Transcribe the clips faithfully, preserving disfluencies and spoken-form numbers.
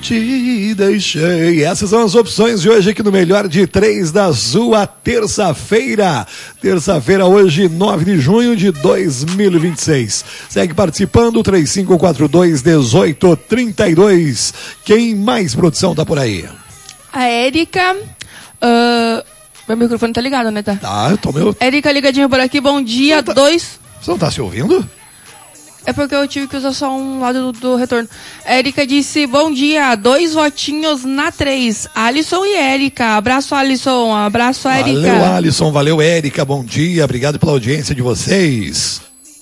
te deixei. Essas são as opções de hoje aqui no Melhor de Três da sua terça-feira. Terça-feira hoje, nove de junho de dois mil e vinte e seis. Segue participando, três cinco quatro dois, um oito três dois. Quem mais, produção, tá por aí? A Érica... Uh, meu microfone tá ligado, né? Tá, tá eu tô meu... Érica ligadinha por aqui, bom dia, Você tá... dois... Você não tá se ouvindo? É porque eu tive que usar só um lado do, do retorno. A Érica disse, bom dia, dois votinhos na três. Alisson e Érica. Abraço, Alisson. Abraço, Érica. Valeu, Alisson. Valeu, Érica. Bom dia. Obrigado pela audiência de vocês.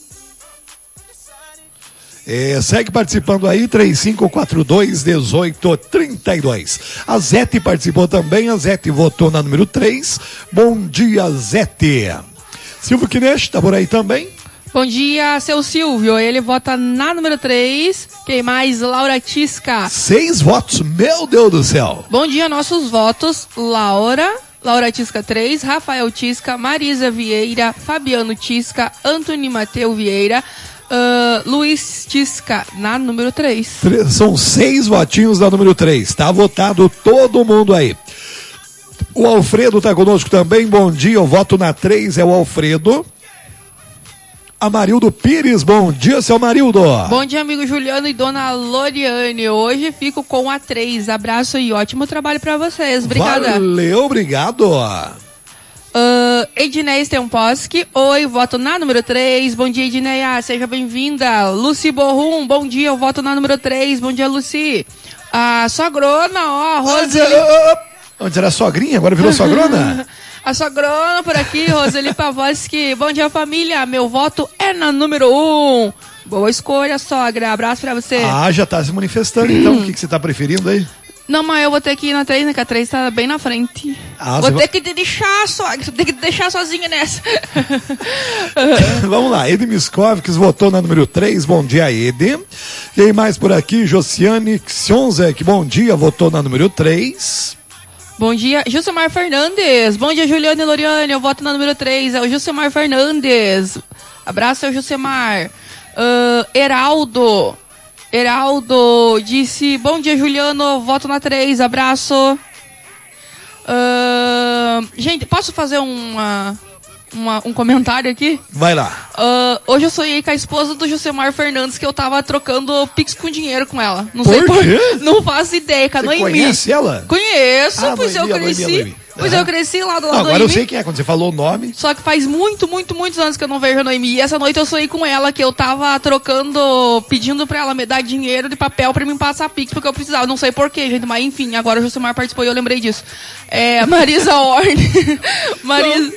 É, segue participando aí, três cinco quatro dois, um oito três dois. A Zete participou também. A Zete votou na número três. Bom dia, Zete. Silvio Knecht tá por aí também. Bom dia, seu Silvio. Ele vota na número três. Quem mais? Laura Tisca. Seis votos, meu Deus do céu. Bom dia, nossos votos. Laura, Laura Tisca três, Rafael Tisca, Marisa Vieira, Fabiano Tisca, Antônio Mateu Vieira, uh, Luiz Tisca na número três. São seis votinhos da número três. Tá votado todo mundo aí. O Alfredo tá conosco também. Bom dia, eu voto na três, é o Alfredo. Amarildo Pires, bom dia, seu Amarildo. Bom dia, amigo Juliano e dona Loriane. Hoje fico com a três. Abraço e ótimo trabalho pra vocês. Obrigada. Valeu, obrigado. Uh, Edneia Stemposki, oi, voto na número três. Bom dia, Edneia, seja bem-vinda. Lucy Borrum, bom dia, eu voto na número três. Bom dia, Lucy. A sogrona, ó, Roseli... Antes era sogrinha, agora virou sogrona? A sogrona por aqui, Roseli Pavoski. Bom dia, família. Meu voto é na número um. Boa escolha, sogra. Abraço pra você. Ah, já tá se manifestando, então. O que, que você tá preferindo aí? Não, mas eu vou ter que ir na três, né? Que a três tá bem na frente. Ah, vou ter vai... que te deixar, sogra. Vou ter que te deixar sozinha nessa. Vamos lá. Edi Miskovix votou na número três. Bom dia, Edi. Quem mais por aqui? Josiane Xionzek. Bom dia, votou na número três. Bom dia, Gilcimar Fernandes. Bom dia, Juliana e Loriane. Eu voto na número três. É o Gilcimar Fernandes. Abraço ao Gilcimar. Uh, Heraldo. Heraldo disse, bom dia, Juliano. Voto na três. Abraço. Uh, gente, posso fazer uma, uma, um comentário aqui? Vai lá. Uh, hoje eu sonhei com a esposa do Gilcimar Fernandes que eu tava trocando Pix com dinheiro com ela. Não por sei por quê? Não faço ideia, cara. Você conhece ela? Conheço, ah, pois eu cresci. Noemi, Noemi. Pois uhum. eu cresci lá do lado não, da agora Noemi. Eu sei quem é, quando você falou o nome. Só que faz muito, muito, muitos anos que eu não vejo a Noemi. E essa noite eu sonhei com ela, que eu tava trocando, pedindo pra ela me dar dinheiro de papel pra mim passar Pix, porque eu precisava. Não sei porquê, gente, mas enfim, agora o Josimar participou e eu lembrei disso. É, Marisa Orne. Marisa...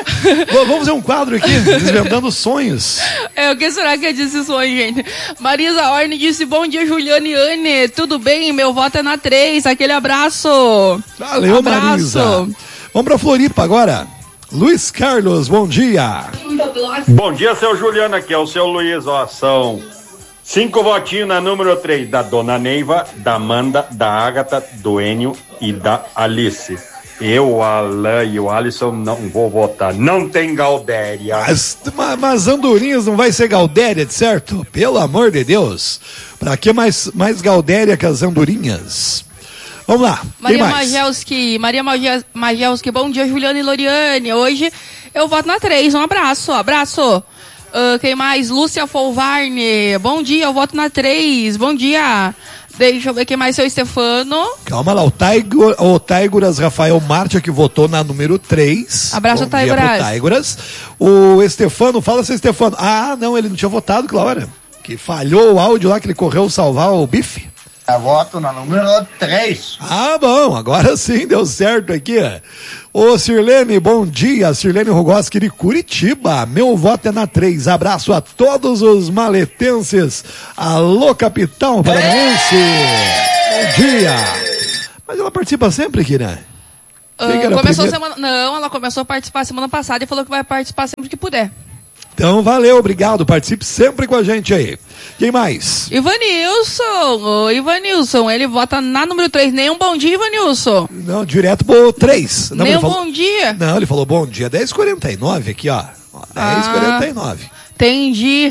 Vamos fazer um quadro aqui, desvendando sonhos. É, o que será que é desse sonho, gente? Marisa Orne disse, bom dia, Juliane e Anne. Tudo bem? Meu voto é na três. Aquele abraço. Valeu, abraço. Marisa. Vamos pra Floripa agora. Luiz Carlos, bom dia. Bom dia, seu Juliano, aqui é o seu Luiz, ó, são cinco votinhos na número três, da Dona Neiva, da Amanda, da Ágata, do Enio e da Alice. Eu, o Alain e o Alisson não vou votar, não tem Gaudéria. Mas, mas Andorinhas não vai ser Gaudéria, certo? Pelo amor de Deus. Pra que mais, mais Gaudéria que as Andorinhas? Vamos lá. Maria Majelski, Maria Majelski, bom dia, Juliana e Loriane. Hoje eu voto na três. Um abraço, abraço. Uh, quem mais? Lúcia Folvarne. Bom dia, eu voto na três. Bom dia. Deixa eu ver quem mais, seu Stefano. Calma lá, o, Taigo, o Taiguras Rafael Martia, que votou na número três. Abraço, Taiguras. Taiguras. O Stefano, fala, seu Stefano. Ah, não, ele não tinha votado, Clara. Que falhou o áudio lá, que ele correu salvar o bife. Eu voto na número três. Ah, bom, agora sim deu certo aqui. Ô, Sirlene, bom dia. Sirlene Rogoski de Curitiba. Meu voto é na três. Abraço a todos os maletenses. Alô, capital paranaense. Bom dia. Mas ela participa sempre aqui, né? Uh, começou semana... Não, ela começou a participar semana passada e falou que vai participar sempre que puder. Então, valeu, obrigado. Participe sempre com a gente aí. Quem mais? Ivanilson. Ô, Ivanilson, ele vota na número três. Nem um bom dia, Ivanilson. Não, direto pro três. Não, Nem um falou... bom dia. Não, ele falou bom dia. dez e quarenta e nove aqui, ó. dez e quarenta e nove. Ah, entendi.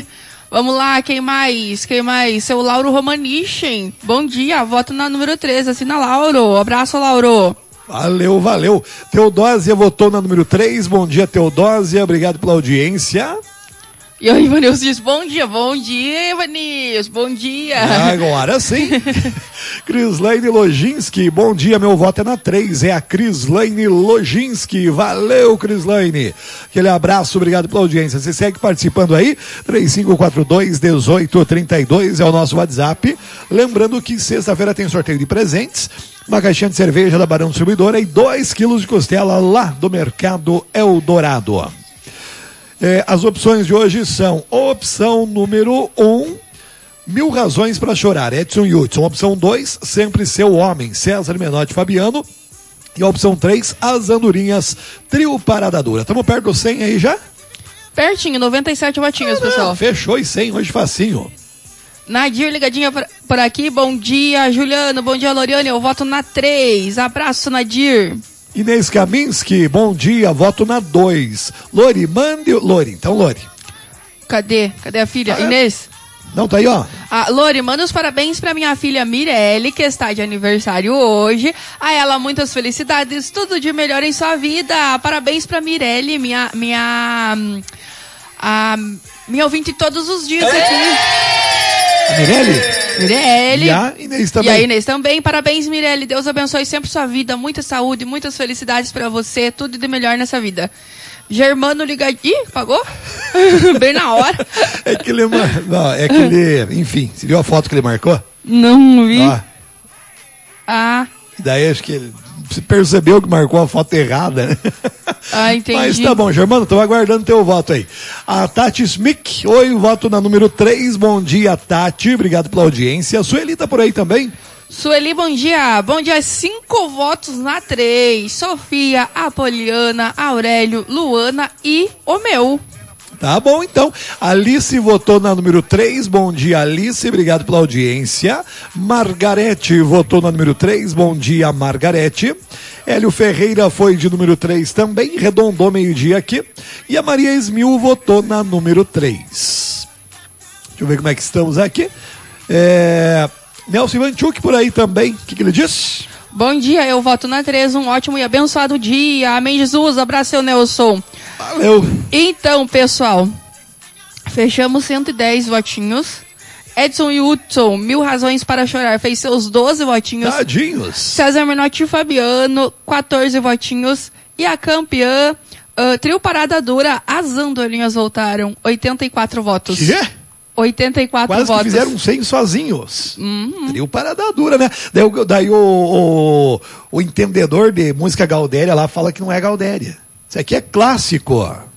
Vamos lá, quem mais? Quem mais? Seu Lauro Romanichen. Bom dia, voto na número três. Assina Lauro. Abraço, Lauro. Valeu, valeu. Teodósia votou na número três. Bom dia, Teodósia. Obrigado pela audiência. E o Ivanilson diz, bom dia, bom dia, Ivanilson, bom dia. Agora sim. Crislaine Loginski, bom dia, meu voto é na três, é a Crislaine Loginski, valeu, Crislaine. Aquele abraço, obrigado pela audiência. Você segue participando aí, três cinco quatro dois, um oito três dois é o nosso WhatsApp. Lembrando que sexta-feira tem sorteio de presentes, uma caixinha de cerveja da Barão Distribuidora e dois quilos de costela lá do Mercado Eldorado. É, as opções de hoje são opção número um, Mil Razões para Chorar, Edson e Hudson. Opção dois, Sempre Seu Homem, César Menotti e Fabiano. E a opção três, As Andorinhas, Trio Parada Dura. Estamos perto do cem aí já? Pertinho, noventa e sete votinhos, ah, pessoal. Fechou e cem, hoje facinho. Nadir ligadinha por, por aqui, bom dia, Juliano, bom dia, Loriane, eu voto na três. Abraço, Nadir. Inês Kaminski, bom dia, voto na dois. Lori, mande... Lori, então Lori. Cadê? Cadê a filha? Ah, Inês? Não, tá aí, ó. Ah, Lori, manda os parabéns pra minha filha Mirelle, que está de aniversário hoje. A ela, muitas felicidades, tudo de melhor em sua vida. Parabéns pra Mirelle, minha... minha... A, minha ouvinte todos os dias aqui. A Mirelle? Mirelle. E a Inês também. E a Inês também. Parabéns, Mirelle. Deus abençoe sempre sua vida. Muita saúde, muitas felicidades pra você. Tudo de melhor nessa vida. Germano ligadinho. Ih, pagou? Bem na hora. É que ele... Não, é que ele... Enfim, você viu a foto que ele marcou? Não vi. Ó. Ah. E daí acho que ele percebeu que marcou a foto errada, né? Ah, entendi. Mas tá bom, Germano, estou aguardando teu voto aí. A Tati Smith, oi, voto na número três. Bom dia, Tati. Obrigado pela audiência. A Sueli tá por aí também? Sueli, bom dia. Bom dia, cinco votos na três. Sofia, Apoliana, Aurélio, Luana e o meu. Tá bom, então. Alice votou na número três. Bom dia, Alice. Obrigado pela audiência. Margarete votou na número três. Bom dia, Margarete. Hélio Ferreira foi de número três também. Redondou meio-dia aqui. E a Maria Esmil votou na número três. Deixa eu ver como é que estamos aqui. É... Nelson Ivanchuk por aí também. O que, que ele disse? Bom dia, eu voto na três. Um ótimo e abençoado dia. Amém, Jesus. Abraço, seu Nelson. Valeu. Então, pessoal, fechamos cento e dez votinhos. Edson e Hudson, Mil Razões para Chorar, fez seus doze votinhos. Tadinhos. César Menotti e Fabiano, quatorze votinhos. E a campeã, uh, Trio Parada Dura, as Andorinhas voltaram, oitenta e quatro votos. Quê? oitenta e quatro Quase votos. que fizeram cem sozinhos. Uhum. Trio Parada Dura, né? Daí, o, daí o, o, o entendedor de música Gaudéria lá fala que não é Gaudéria. Isso aqui é clássico.